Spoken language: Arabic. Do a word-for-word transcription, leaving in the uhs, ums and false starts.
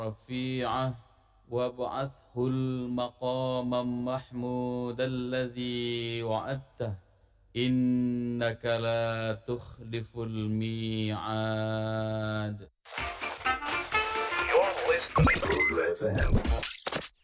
رفيعة وابعثه المقام المحمود الذي وعدته إنك لا تخلف الميعاد. You're listening to Progress F M.